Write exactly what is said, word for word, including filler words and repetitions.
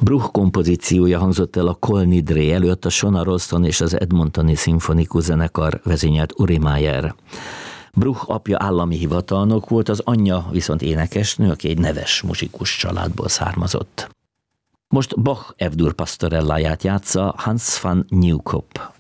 Bruch kompozíciója hangzott el a Kol Nidré előtt, a Shona Ralston és az Edmontoni Szimfonikus Zenekar vezényelt Uri Meyer. Bruch apja állami hivatalnok volt, az anyja viszont énekesnő, aki egy neves muzsikus családból származott. Most Bach F-dur pastorelláját játsza Hans van Nieuwkoop.